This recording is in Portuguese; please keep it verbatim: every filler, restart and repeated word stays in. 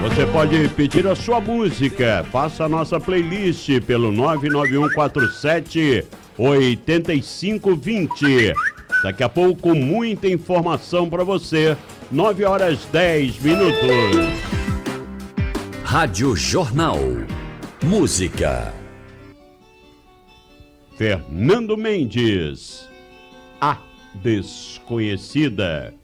Você pode pedir a sua música, faça a nossa playlist pelo nove nove um quatro sete oito cinco dois zero. Daqui a pouco, muita informação para você, nove horas dez minutos. Rádio Jornal. Música. Fernando Mendes, A Desconhecida.